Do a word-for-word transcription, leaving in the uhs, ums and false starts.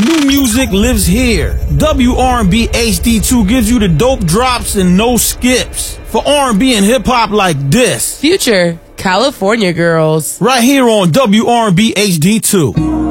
New music lives here. W R and B H D two gives you the dope drops and no skips. For R and B and hip hop like this. Future, California Girls. Right here on W R and B H D two.